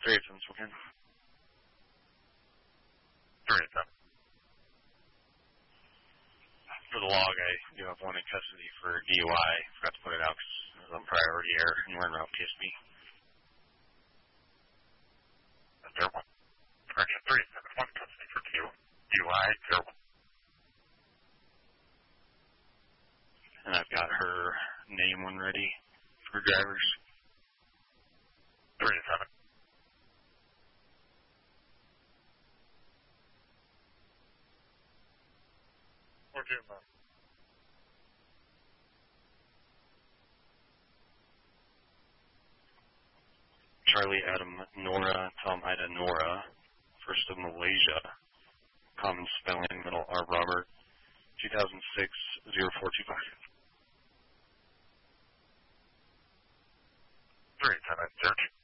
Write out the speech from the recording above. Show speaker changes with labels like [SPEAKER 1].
[SPEAKER 1] 387 Spokane.
[SPEAKER 2] 387.
[SPEAKER 1] For the log, I do have one in custody for DUI. Forgot to put it out because it was on priority air and we're in route PSB.
[SPEAKER 2] Zero one. Correction 371 custody for DUI 01.
[SPEAKER 1] And I've got her name when ready for drivers.
[SPEAKER 2] 387.
[SPEAKER 1] Charlie Adam Nora, Tom Ida Nora, first of Malaysia, common spelling, middle R Robert, 2006 0425.
[SPEAKER 2] 387 search.